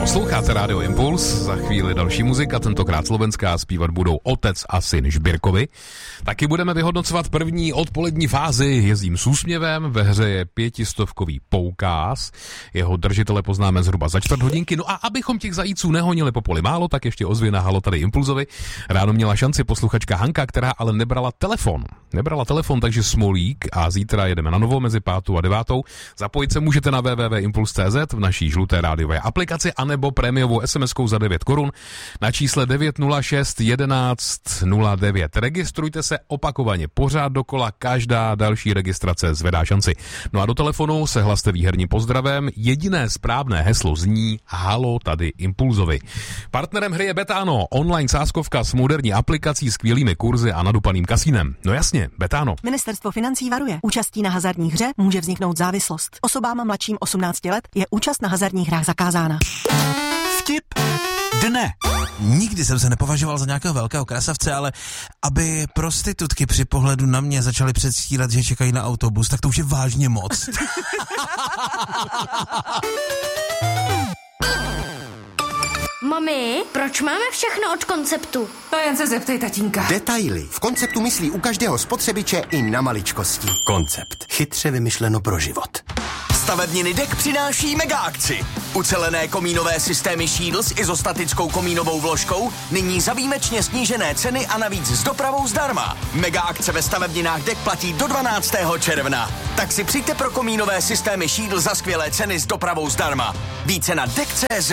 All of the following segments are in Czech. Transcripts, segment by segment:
Posloucháte Rádio Impuls, za chvíli další muzika, tentokrát slovenská, zpívat budou Otec a syn Žbirkovi. Taky budeme vyhodnocovat první odpolední fázi Jezdím s úsměvem, ve hře je 500kový poukaz, jeho držitele poznáme zhruba za čtvrt hodinky, no a abychom těch zajíců nehonili po poli málo, tak ještě ozvěna halo tady Impulzovi. Ráno měla šanci posluchačka Hanka, která ale nebrala telefon, takže smolík a zítra jedeme na novo mezi 5. a 9. Zapojit se můžete na www.impuls.cz v naší žluté rádiové aplikaci anebo prémiovou SMS-kou za 9 korun na čísle 906 11 09. Registrujte se opakovaně, pořád dokola, každá další registrace zvedá šanci. No a do telefonu se hlaste výherním pozdravem. Jediné správné heslo zní halo tady Impulzovi. Partnerem hry je Betano, online sázkovka s moderní aplikací, skvělými kurzy a nadupaným kasínem. No jasně, Betano. Ministerstvo financí varuje. Účastí na hazardní hře může vzniknout závislost. Osobám mladším 18 let je účast na hazardních hrách zakázána. Vtip dne. Nikdy jsem se nepovažoval za nějakého velkého krasavce, ale aby prostitutky při pohledu na mě začaly předstírat, že čekají na autobus, tak to už je vážně moc. Mami, proč máme všechno od Konceptu? To jen se zeptej tatínka. Detaily. V Konceptu myslí u každého spotřebiče i na maličkosti. Koncept. Chytře vymyšleno pro život. Stavebniny DEK přináší mega akci. Ucelené komínové systémy Shield s izostatickou komínovou vložkou nyní za výjimečně snížené ceny a navíc s dopravou zdarma. Mega akce ve stavebninách DEK platí do 12. června. Tak si přijďte pro komínové systémy Shield za skvělé ceny s dopravou zdarma. Více na DEK.cz.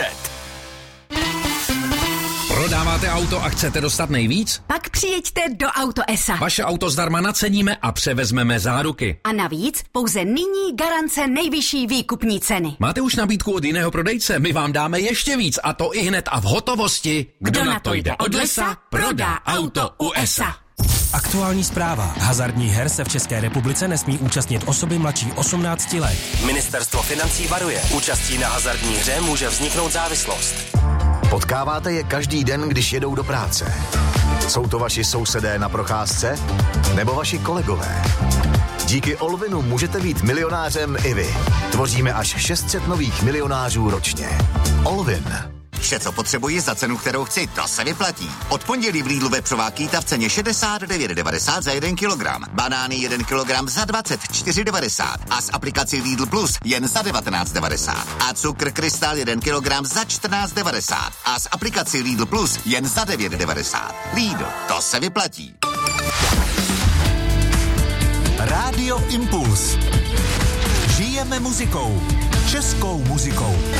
Prodáváte auto a chcete dostat nejvíc? Pak přijeďte do Auto ESA. Vaše auto zdarma naceníme a převezmeme záruky. A navíc pouze nyní garance nejvyšší výkupní ceny. Máte už nabídku od jiného prodejce? My vám dáme ještě víc a to i hned a v hotovosti. Kdo na to jde od lesa, prodá auto u ESA. Aktuální zpráva. Hazardních her se v České republice nesmí účastnit osoby mladší 18 let. Ministerstvo financí varuje. Účastí na hazardní hře může vzniknout závislost. Potkáváte je každý den, když jedou do práce. Jsou to vaši sousedé na procházce? Nebo vaši kolegové? Díky Olvinu můžete být milionářem i vy. Tvoříme až 600 nových milionářů ročně. Olvin. Vše, co potřebuji za cenu, kterou chci, to se vyplatí. Od pondělí v Lidlu vepřová kýta v ceně 69,90 za 1 kilogram. Banány 1 kilogram za 24,90 a s aplikací Lidl Plus jen za 19,90. A cukr Krystal 1 kilogram za 14,90 a s aplikací Lidl Plus jen za 9,90. Lidl, to se vyplatí. Rádio Impuls. Žijeme muzikou. Českou muzikou.